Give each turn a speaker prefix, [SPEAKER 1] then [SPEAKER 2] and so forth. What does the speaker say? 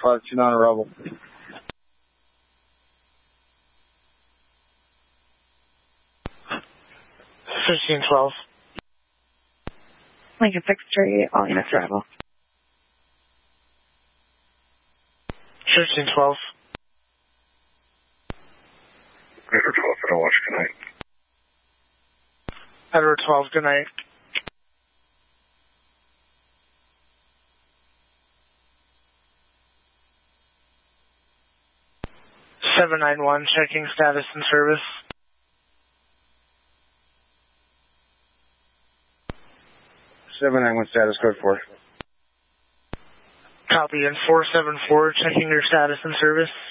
[SPEAKER 1] 529 Rebel.
[SPEAKER 2] 1512.
[SPEAKER 3] Lincoln 6-3, all units arrival.
[SPEAKER 2] 1512.
[SPEAKER 4] Edward 12, I don't watch. Good night.
[SPEAKER 2] Edward 12, good night. (791) checking status and service.
[SPEAKER 1] 791 status code 4.
[SPEAKER 2] Copy, and 474 checking your status and service.